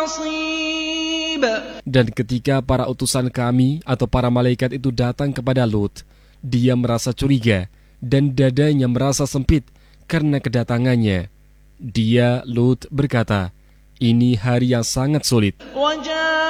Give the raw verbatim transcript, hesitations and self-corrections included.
Dan ketika para utusan kami atau para malaikat itu datang kepada Lut, dia merasa curiga dan dadanya merasa sempit karena kedatangannya. Dia, Lut, berkata, "Ini hari yang sangat sulit."